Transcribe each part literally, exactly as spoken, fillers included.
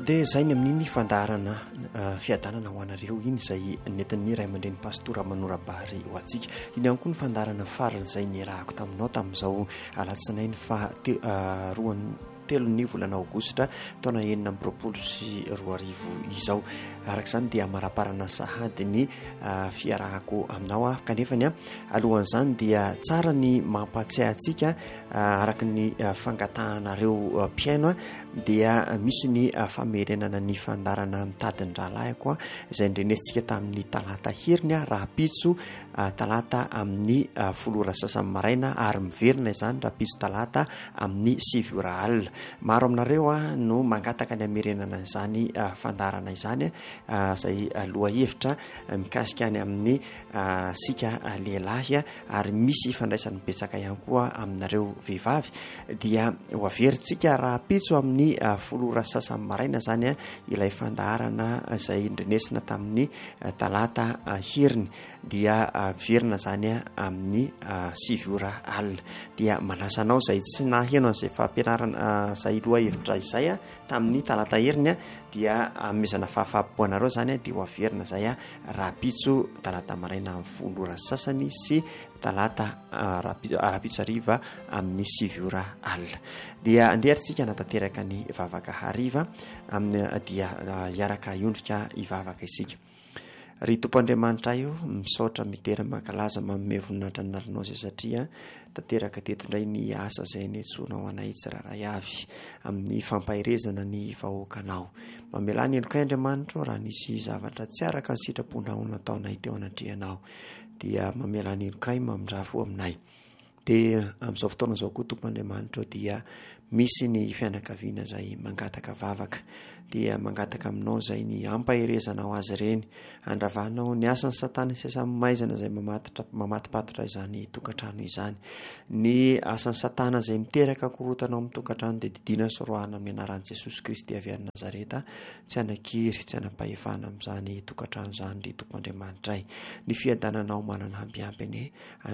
dia izay ny amin'iny fandarana fiadanana ho anareo iny izay nentin'ny ray aman-dreny pastora Manorabary ho antsika. Iny ihany koa ny fandarana farany izay nirahako taminao tamin'izao alatsinainy fa roany telo ny volana aogositra taona enina amby roapolo sy roa arivo izao. Arak'izany dia maraparana sahady ny fiarahako aminao ah kanefa ny alohan'izany dia tsara ny mampatsiahy antsika araka ny fangatahanareo mpiaino dia misy ny famerenana ny fandarana mitadiny rahalahy koa izay ndrenesika tamin'ny talata heriny raha pitso talata amin'ny folo ora sasany maraina ary miverina izany raha pitso talata amin'ny sivy ora alina. Maro aminareo a no mangataka ny amerenana izany fandarana izany izay loha hevitra mikasika any amin'ny sika lehilahy ary misy fandraisany betsaka ihany koa aminareo vehivavy dia ho averintsika raha pitso amin'ny folo ora sasany maraina zany ilay fandarana izay ndrenesina tamin'ny talata heriny dia verina zany amin'ny sivy ora alina. Dia malasanao izay tsy naheno an'izay fampianarana izay loha hevitra izay tamin'ny talata heriny dia amezana fahafahampoanareo zany dia ho averina zay raha pitso talata maraina amin'ny folo ora sasany sy talata raha pitso hariva amin'ny sivy ora alina. Dia anderitsika natateraka ny vavaka hariva amin'ny dia hiaraka iondrika hivavaka isika. Ry Tompoandriamanitra io misaotra mitera mankalaza manome voninahitra ny narinao izay satria tanteraka teto indray ny asa izay niantsonao anay tsiraray avy amin'ny fampahirezana ny vahoakanao. Mamelany elokay Andriamanitra raha nisy zavatra tsy araka ny sitraponao nataonay teo anatrehanao dia mamelany elokay mamindrafo aminay. Dia amin'izao fotoana izao koa Tompoandriamanitra dia misy ny fianakaviana izay mangataka vavaka dia mangataka aminao izay ny ampahirezana ho azy ireny, andravanao ny asan'ny satana sesamy maizana izay mamatitra mamatipatotra izany tokantrano izany. Ny asan'ny satana izay miteraka korotanao amin'ny tokantrano dia didina sorohana amin'ny anaran'i Jesosy Kristy avy any Nazareta tsy anakiry tsy anam-pahefana amin'izany tokantrano izany ry Tompoandriamanitra. Ny fiadananao manana ambiampiny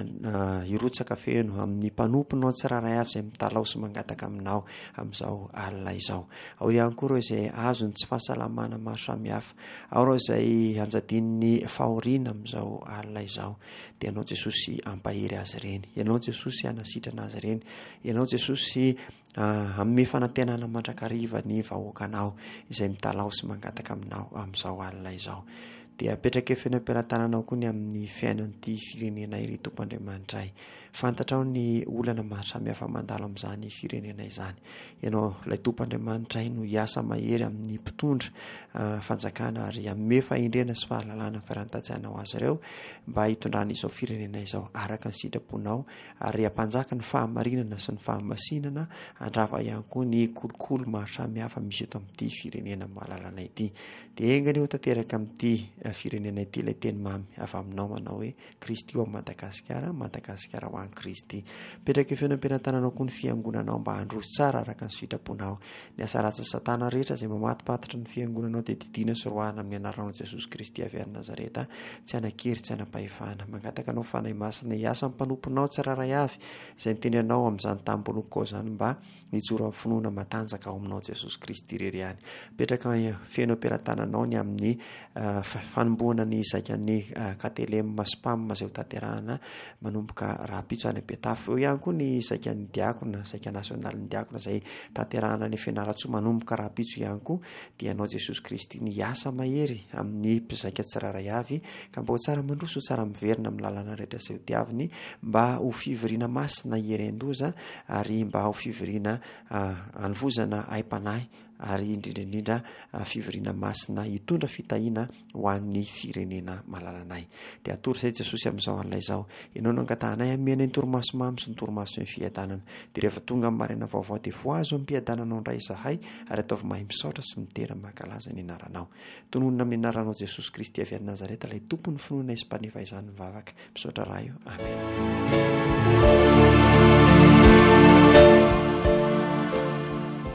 hirotsaka feno amin'ny mpanomponao tsiraray avy izay mitalao sy mangataka aminao amin'izao alina izao. Ao ihany koa ireo izay azony tsy fahasalamana maro samihafa, ao ireo izay anjadin'ny fahoriana amin'izao alina izao dia ianao Jesosy ampahiry azy ireny, ianao Jesosy hanasitrana azy ireny, ianao Jesosy hanome fanantenana mandrakariva ny vahoakanao izay mitalao sy mangataka aminao amin'izao alina izao. Dia apetraka feno am-piaratananao koa ny amin'ny fiainan'ity firenena ry Tompoandriamanitra. Fantatrao ny olana maro samihafa mandalo amin'izany firenena izany. Ianao ilay Tompoandriamanitra no hiasa mahery amin'ny mpitondra fanjakana ary hanome fahindrena sy fahalalana fiaran-tatsaina ho azy ireo mba hitondrana izao firenena izao araka ny sitraponao ary hampanjaka ny fahamarinana sy ny fahamasinana, handrava ihany koa ny kolokolo maro samihafa misy eto amin'ity firenena mahalalana ity. Dia engany eo tanteraka amin'ity firenena ity ilay teny mamy avy aminao manao hoe Kristy io Madagasikara, Madagasikara ho an'i Kristy. Petraka feno am-piaratananao koa ny fiangonanao mba handroso tsara araka ny sitraponao. Ny asa ratsy satana rehetra izay mamatipatotra ny fiangonanao dia didina sy rohana amin'ny anaran'i Jesosy Kristy avy any Nazareta tsy anakiry tsy anam-pahefana. Mangataka anao fanahy masina hiasa amin'ny mpanomponao tsiraray avy izay nitenenao amin'izany tamboloko izany mba nijoro amin'ny finoana matanjaka ao aminao Jesosy Kristy irery ihany. Petraka feno am-piaratananao ny amin'ny fanomboana ny zaikan'ny katelema spam izay ho tanterahana manomboka raha pitso any Betafy. Eo ihany koa ny zaikan'ny diakona, zaika nasionalin'ny diakona izay tanterahana ny fianaratsoa manomboka raha pitso ihany koa dia ianao Jesosy Kristy ny asa mahery amin'ny mpizaika tsiraray avy ka mba ho tsara mandroso, ho tsara miverina amin'ny lalana rehetra izay ho diaviny mba ho fivoriana masina hierendoza ary mba ho fivoriana hanovozana aim-panahy ary indrindra indrindra fivoriana masina hitondra fitahiana ho an'ny firenena malalanay. Dia atory izay Jesosy amin'izao alina izao, ianao no angatahanay amena ny torimaso mamy sy ny torimaso ny fiadanana. Dia rehefa tonga amin'ny maraina vaovao dia voazo amin'ny mpiadananao indray izahay ary ataovy mahay misaotra sy mitera mankalaza ny anaranao. Tononona amin'ny anaranao Jesosy Kristy avy any Nazareta ilay tompony finoana sy mpanefa izany mivavaka. Misaotra raha io. Amen.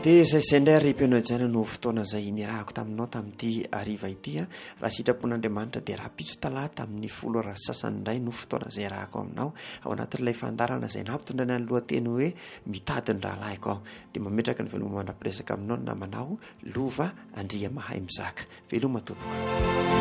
dia zay zay indray arym-pianao jaina no fotoana izay nirahako taminao tamin'ity ariva ity a raha sitrapon'andriamanitra dia raha pitso talata amin'ny folo raha sasany indray no fotoana izay rahako aminao ao anatin'ilay fandarana izay nampitondrana ny lohateny hoe mitady ny rahalahiko aho dia mametraka ny veloma mandra-piresaka aminao ny namanao Lova Andria Mahay Mizaka. Veloma tompoko.